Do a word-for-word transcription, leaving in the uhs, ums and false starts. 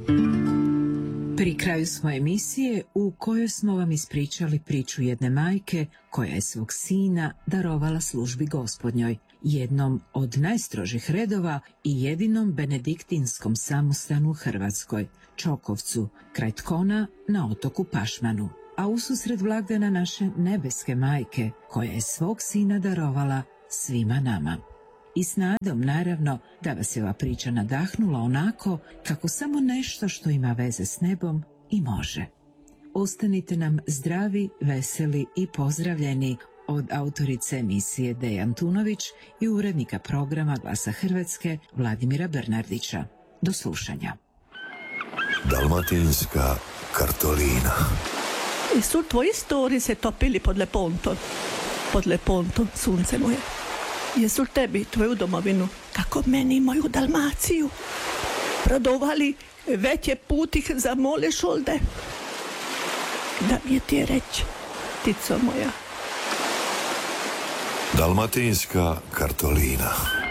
Pri kraju smo emisije u kojoj smo vam ispričali priču jedne majke koja je svog sina darovala službi Gospodnjoj, jednom od najstrožih redova i jedinom benediktinskom samostanu u Hrvatskoj, Čokovcu, kraj Tkona na otoku Pašmanu, a ususred blagdana naše nebeske majke koja je svog sina darovala svima nama. I s nadom, naravno, da vas je ova priča nadahnula onako kako samo nešto što ima veze s nebom i može. Ostanite nam zdravi, veseli i pozdravljeni od autorice emisije Deje Antunović i urednika programa Glasa Hrvatske Vladimira Bernardića. Do slušanja. Dalmatinska kartolina. Jesu tvoji stori se topili pod Lepontom? Pod Lepontom, sunce moje. Jesu tebi tvoju domovinu, kako meni moju Dalmaciju, prodovali veće putih za mole šolde? Da mi je ti reći, ptico moja. Dalmatinska kartolina.